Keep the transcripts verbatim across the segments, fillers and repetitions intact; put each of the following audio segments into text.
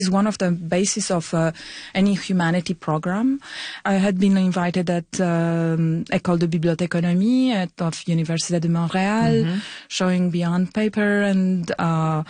is one of the bases of uh, any humanity program. I had been invited at um, École de Bibliothéconomie at of Université de Montréal, mm-hmm. showing beyond paper, and uh,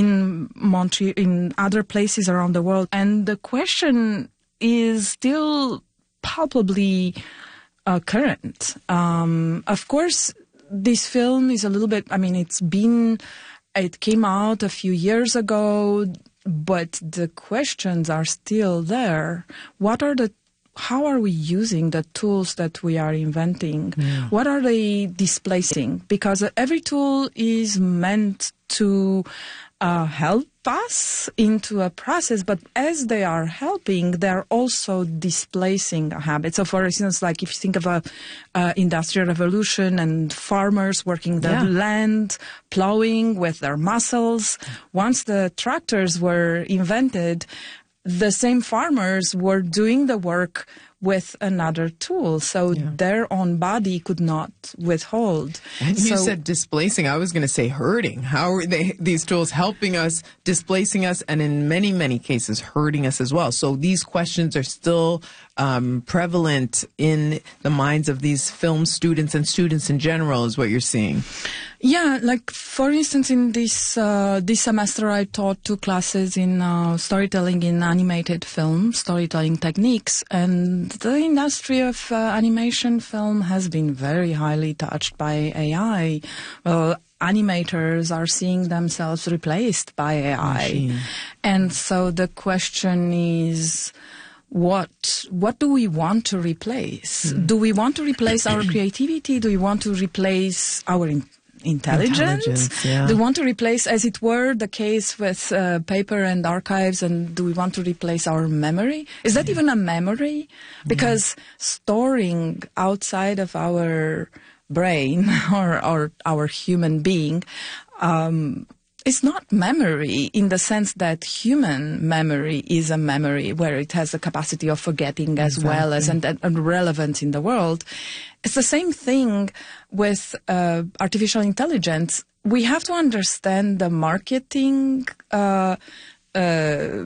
in Montreal, in other places around the world. And the question is still palpably uh, current. Um, of course, this film is a little bit, I mean, it's been, it came out a few years ago, but the questions are still there. What are the, how are we using the tools that we are inventing? Yeah. What are they displacing? Because every tool is meant to uh, help us into a process, but as they are helping, they're also displacing habits. So, for instance, like if you think of a uh, industrial revolution and farmers working the yeah. land, plowing with their muscles, once the tractors were invented, the same farmers were doing the work with another tool, so yeah. their own body could not withhold. And so, you said displacing. I was going to say hurting. How are they, these tools helping us, displacing us, and in many, many cases hurting us as well? So these questions are still um, prevalent in the minds of these film students and students in general, is what you're seeing. Yeah, like for instance, in this uh, this semester, I taught two classes in uh, storytelling in animated film, storytelling techniques, and the industry of uh, animation film has been very highly touched by A I. Well, animators are seeing themselves replaced by A I, Machine. And so the question is, What what do we want to replace? Mm. Do we want to replace our creativity? Do we want to replace our in- intelligence? intelligence yeah. Do we want to replace, as it were, the case with uh, paper and archives? And do we want to replace our memory? Is that yeah. even a memory? Because yeah. storing outside of our brain or, or our human being, um, it's not memory in the sense that human memory is a memory where it has the capacity of forgetting as exactly. well as and, and relevance in the world. It's the same thing with uh, artificial intelligence. We have to understand the marketing uh, uh,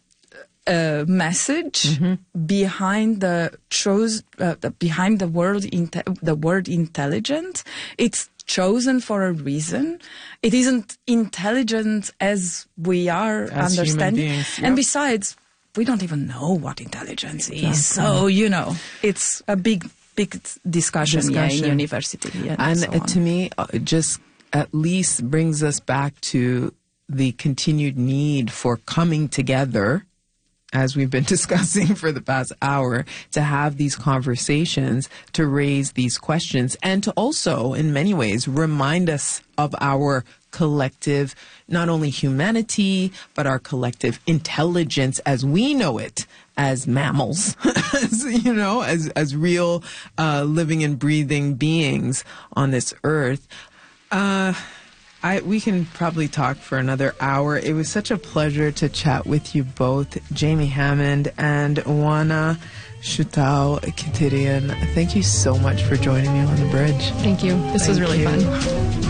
uh, message mm-hmm. behind the chose uh, the, behind the word inte- the word intelligent. It's chosen for a reason. It isn't intelligent as we are as understanding. Beings, yep. And besides, we don't even know what intelligence exactly. is. So, you know, it's a big, big discussion, discussion. Yeah, in university. And, and so to me, it just at least brings us back to the continued need for coming together, as we've been discussing for the past hour, to have these conversations, to raise these questions, and to also, in many ways, remind us of our collective, not only humanity, but our collective intelligence as we know it as mammals, as, you know, as, as real uh, living and breathing beings on this earth. Uh... I, we can probably talk for another hour. It was such a pleasure to chat with you both, Jamie Hammond and Oana Shutao Kitirian. Thank you so much for joining me on The Bridge. Thank you. This Thank was really you. fun.